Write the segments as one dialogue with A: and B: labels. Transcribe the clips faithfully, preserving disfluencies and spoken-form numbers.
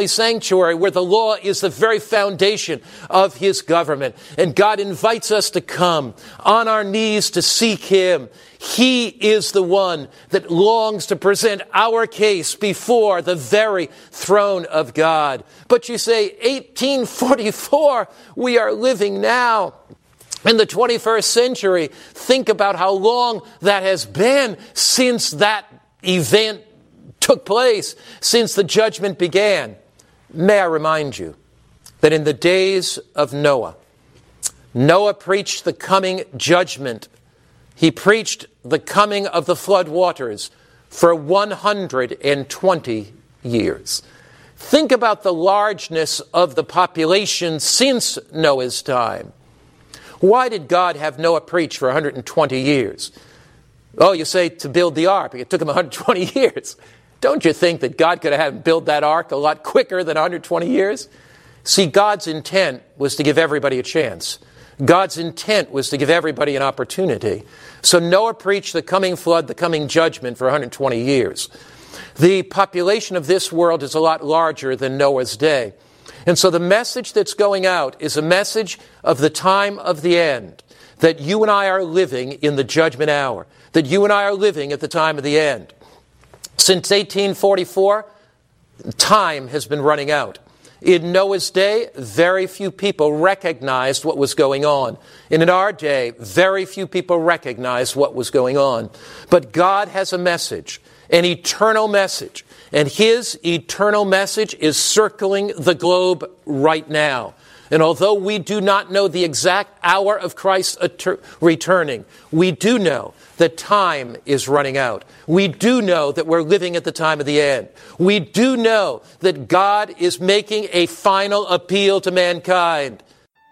A: sanctuary where the law is the very foundation of his government. And God invites us to come on our knees to seek him. He is the one that longs to present our case before the very throne of God. But you say, eighteen forty-four, we are living now in the twenty-first century. Think about how long that has been since that event took place, since the judgment began. May I remind you that in the days of Noah, Noah preached the coming judgment. He preached the coming of the flood waters for one hundred twenty years. Think about the largeness of the population since Noah's time. Why did God have Noah preach for one hundred twenty years? Oh, you say to build the ark. It took him one hundred twenty years. Don't you think that God could have had him build that ark a lot quicker than one hundred twenty years? See, God's intent was to give everybody a chance. God's intent was to give everybody an opportunity. So Noah preached the coming flood, the coming judgment for one hundred twenty years. The population of this world is a lot larger than Noah's day. And so the message that's going out is a message of the time of the end, that you and I are living in the judgment hour, that you and I are living at the time of the end. Since eighteen forty-four, time has been running out. In Noah's day, very few people recognized what was going on. And in our day, very few people recognized what was going on. But God has a message, an eternal message. And his eternal message is circling the globe right now. And although we do not know the exact hour of Christ's atter- returning, we do know that time is running out. We do know that we're living at the time of the end. We do know that God is making a final appeal to mankind.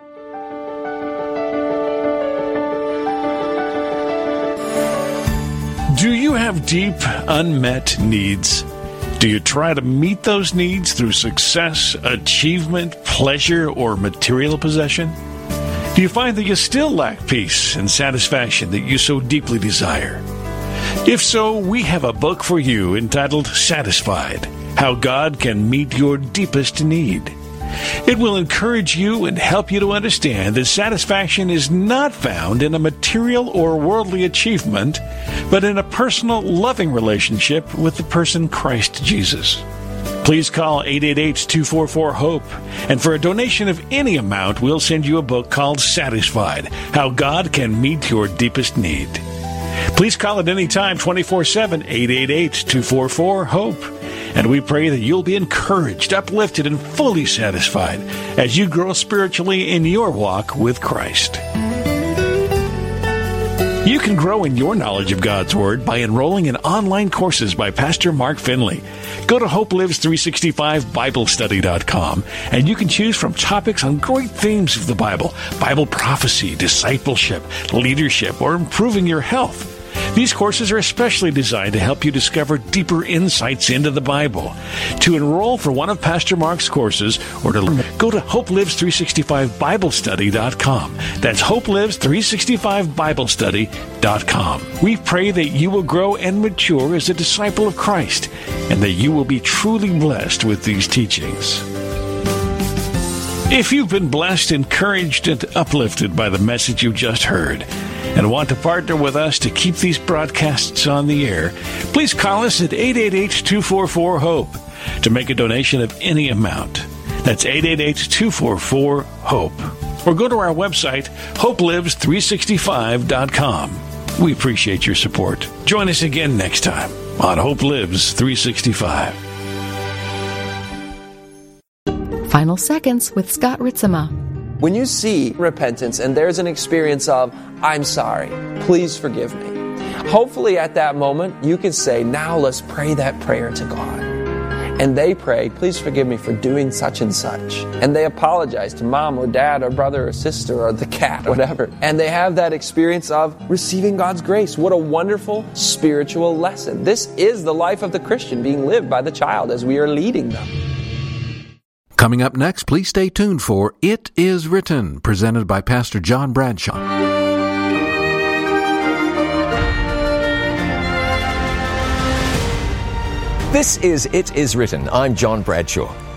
B: Do you have deep, unmet needs? Do you try to meet those needs through success, achievement, pleasure, or material possession? Do you find that you still lack peace and satisfaction that you so deeply desire? If so, we have a book for you entitled Satisfied: How God Can Meet Your Deepest Need. It will encourage you and help you to understand that satisfaction is not found in a material or worldly achievement, but in a personal, loving relationship with the person Christ Jesus. Please call eight eight eight, two four four, HOPE, and for a donation of any amount, we'll send you a book called Satisfied: How God Can Meet Your Deepest Need. Please call at any time, twenty-four seven, eight eight eight, two four four, HOPE. And we pray that you'll be encouraged, uplifted, and fully satisfied as you grow spiritually in your walk with Christ. You can grow in your knowledge of God's Word by enrolling in online courses by Pastor Mark Finley. Go to Hope Lives three sixty-five Bible Study dot com, and you can choose from topics on great themes of the Bible: Bible prophecy, discipleship, leadership, or improving your health. These courses are especially designed to help you discover deeper insights into the Bible. To enroll for one of Pastor Mark's courses or to learn, go to Hope Lives three sixty-five Bible Study dot com. That's Hope Lives three sixty-five Bible Study dot com. We pray that you will grow and mature as a disciple of Christ, and that you will be truly blessed with these teachings. If you've been blessed, encouraged, and uplifted by the message you just heard, and want to partner with us to keep these broadcasts on the air, please call us at eight eight eight, two four four, HOPE to make a donation of any amount. That's eight eight eight, two four four, HOPE. Or go to our website, Hope Lives three sixty-five dot com. We appreciate your support. Join us again next time on Hope Lives three sixty-five.
C: Final Seconds with Scott Ritzema.
D: When you see repentance and there's an experience of, I'm sorry, please forgive me. Hopefully at that moment you can say, now let's pray that prayer to God. And they pray, please forgive me for doing such and such. And they apologize to mom or dad or brother or sister or the cat or whatever. And they have that experience of receiving God's grace. What a wonderful spiritual lesson. This is the life of the Christian being lived by the child as we are leading them.
E: Coming up next, please stay tuned for It Is Written, presented by Pastor John Bradshaw.
F: This is It Is Written. I'm John Bradshaw.